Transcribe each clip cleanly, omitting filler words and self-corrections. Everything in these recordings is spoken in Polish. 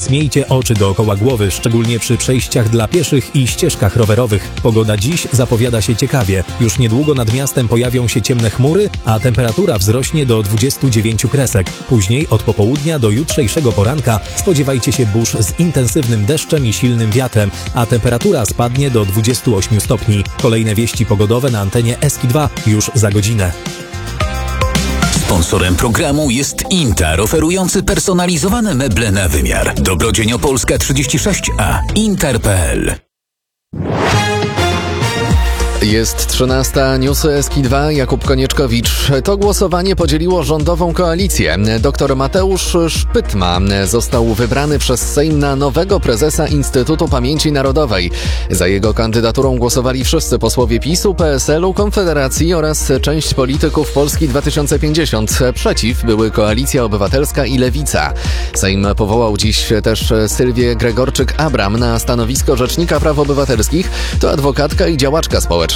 więc miejcie oczy dookoła głowy, szczególnie przy przejściach dla pieszych i ścieżkach rowerowych. Pogoda dziś zapowiada się ciekawie. Już niedługo nad miastem pojawią się ciemne chmury, a temperatura wzrośnie do 29 kresek. Później od popołudnia do jutrzejszego poranka spodziewajcie się burz z intensywnym deszczem i silnym wiatrem, a temperatura spadnie do 28 stopni. Kolejne wieści pogodowe na antenie Eski2 już za godzinę. Sponsorem programu jest Intar, oferujący personalizowane meble na wymiar. Dobrodzień Opolska 36A. Intar.pl. Jest 13. Newsy Eski2. Jakub Konieczkowicz. To głosowanie podzieliło rządową koalicję. Dr Mateusz Szpytma został wybrany przez Sejm na nowego prezesa Instytutu Pamięci Narodowej. Za jego kandydaturą głosowali wszyscy posłowie PiS-u, PSL-u, Konfederacji oraz część polityków Polski 2050. Przeciw były Koalicja Obywatelska i Lewica. Sejm powołał dziś też Sylwię Gregorczyk-Abram na stanowisko Rzecznika Praw Obywatelskich. To adwokatka i działaczka społeczna,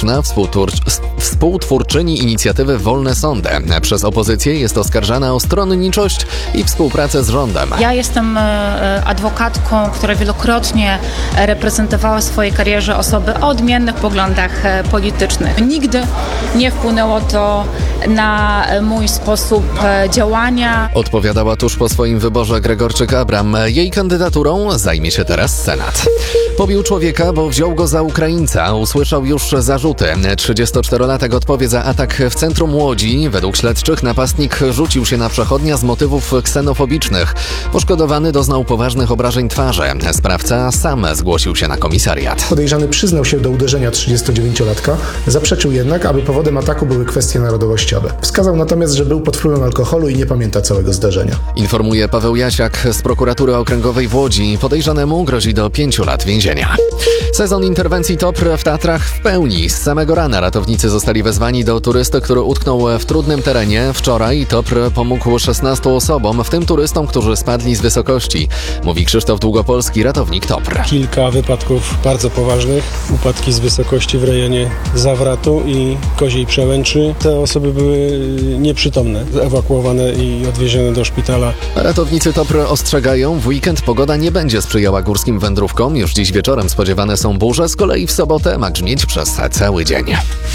współtwórczyni inicjatywy Wolne Sądy. Przez opozycję jest oskarżana o stronniczość i współpracę z rządem. Ja jestem adwokatką, która wielokrotnie reprezentowała w swojej karierze osoby o odmiennych poglądach politycznych. Nigdy nie wpłynęło to na mój sposób działania. Odpowiadała tuż po swoim wyborze Gregorczyk-Abram. Jej kandydaturą zajmie się teraz Senat. Pobił człowieka, bo wziął go za Ukraińca. Usłyszał już zarzuty. 34-latek odpowie za atak w centrum Łodzi. Według śledczych napastnik rzucił się na przechodnia z motywów ksenofobicznych. Poszkodowany doznał poważnych obrażeń twarzy. Sprawca sam zgłosił się na komisariat. Podejrzany przyznał się do uderzenia 39-latka, zaprzeczył jednak, aby powodem ataku były kwestie narodowościowe. Wskazał natomiast, że był pod wpływem alkoholu i nie pamięta całego zdarzenia. Informuje Paweł Jasiak z prokuratury okręgowej w Łodzi. Podejrzanemu grozi do 5 lat więzienia. Sezon interwencji TOPR w Tatrach w pełni. Z samego rana ratownicy zostali wezwani do turysty, który utknął w trudnym terenie. Wczoraj TOPR pomógł 16 osobom, w tym turystom, którzy spadli z wysokości. Mówi Krzysztof Długopolski, ratownik TOPR. Kilka wypadków bardzo poważnych. Upadki z wysokości w rejonie Zawratu i Koziej Przełęczy. Te osoby były nieprzytomne, ewakuowane i odwiezione do szpitala. Ratownicy TOPR ostrzegają, w weekend pogoda nie będzie sprzyjała górskim wędrówkom. Już dziś wieczorem spodziewane są burze, z kolei w sobotę ma grzmieć przez cały dzień.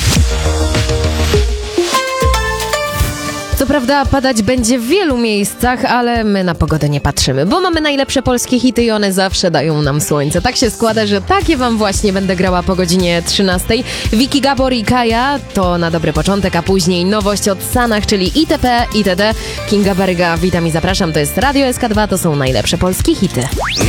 Co prawda padać będzie w wielu miejscach, ale my na pogodę nie patrzymy, bo mamy najlepsze polskie hity i one zawsze dają nam słońce. Tak się składa, że takie wam właśnie będę grała po godzinie 13. Wiki Gabor i Kaja to na dobry początek, a później nowość od Sanach, czyli ITP, ITD. Kinga Baryga, witam i zapraszam, to jest Radio SK2, to są najlepsze polskie hity.